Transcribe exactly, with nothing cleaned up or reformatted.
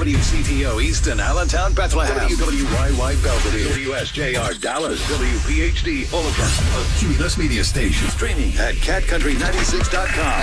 W C T O Easton, Allentown, Bethlehem. W W Y Y Belvedere. W S J R Dallas. W P H D Olathe. A Cumulus Media Station. Streaming at cat country ninety-six dot com.